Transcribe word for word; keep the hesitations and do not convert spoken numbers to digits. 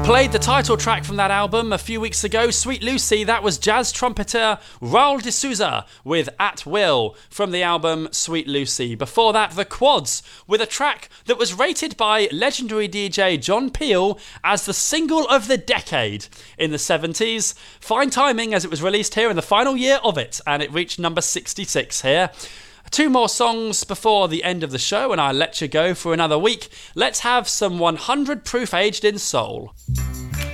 Played the title track from that album a few weeks ago, Sweet Lucy. That was jazz trumpeter Raul de Souza with At Will from the album Sweet Lucy. Before that, The Quads with a track that was rated by legendary D J John Peel as the single of the decade in the seventies. Fine timing, as it was released here in the final year of it, and it reached number sixty-six here. Two more songs before the end of the show and I'll let you go for another week. Let's have some one hundred proof aged in soul.